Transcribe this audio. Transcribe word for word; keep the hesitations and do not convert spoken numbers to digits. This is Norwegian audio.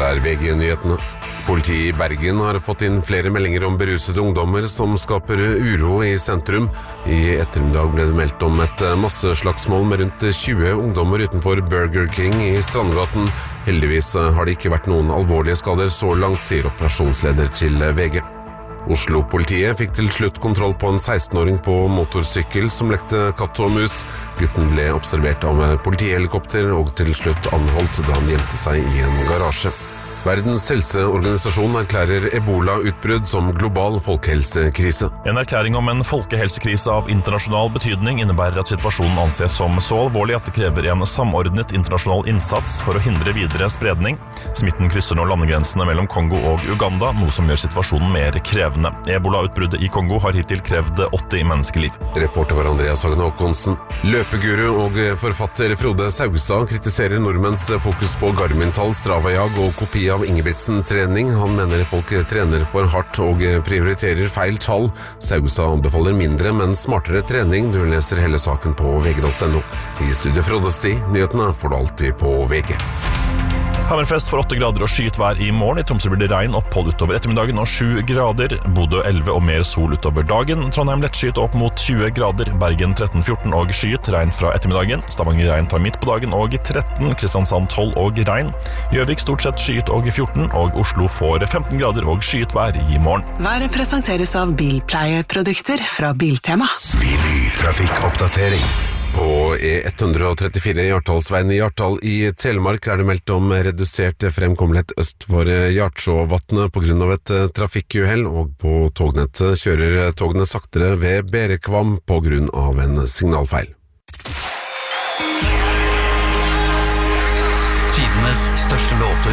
Dette er V G-nyhetene. Politiet i Bergen har fått inn flere meldinger om berusede ungdommer som skaper uro i sentrum. I ettermiddag ble det meldt om et masseslagsmål med rundt tjue ungdommer utenfor Burger King i Strandgaten. Heldigvis har det ikke vært noen alvorlige skader så langt, sier operasjonsleder til V G. Oslo-politiet fikk til slutt kontroll på en seksten-åring på motorsykkel som lekte katt og mus. Gutten ble observert av politihelikopter og til slutt anholdt da han gjemte seg i en garasje. Verdens helseorganisasjon erklærer ebola-utbrudd som global folkehelsekrise. En erklæring om en folkehelsekrise av internasjonal betydning innebærer at situasjonen anses som så alvorlig at det krever en samordnet internasjonal innsats for å hindre videre spredning. Smitten krysser nå landegrensene mellom Kongo og Uganda, noe som gjør situasjonen mer krevende. Ebola-utbruddet i Kongo har hittil krevd åtti menneskeliv. Reporter var Andreas Hagen Håkonsen. Løpeguru og forfatter Frode Saugstad kritiserer nordmenns fokus på Garmin-tall, Strava-jag og kopi av Ingebrigtsen-trening. Han mener folk trener for hardt og prioriterer feil tall. Saugstad anbefaler mindre, men smartere trening. Du leser hele saken på V G punktum no. I studio Frode Sti, nyhetene får du alltid på V G. Hammerfest for åtte grader og skyet vær i morgen. I Tromsø blir det regn opphold utover ettermiddagen og sju grader. Bodø elleve og mer sol utover dagen. Trondheim lettskyet opp mot tjue grader. Bergen tretten fjorten og skyet. Regn fra ettermiddagen. Stavanger regn fra midt på dagen og tretten. Kristiansand tolv og regn. Gjøvik stort sett skyet og fjorten. Og Oslo får femten grader og skyet vær i morgen. Været presenteres av bilpleieprodukter fra Biltema. Trafikkoppdatering. På E ett trettifire Hjartdalsveien i Hjartdal i Telemark er det meldt om redusert fremkommelighet øst for Hjartsåvatnet på grunn av et trafikkuhell, og på tognettet kjører togene saktere ved Berekvam på grunn av en signalfeil. Tidenes største låter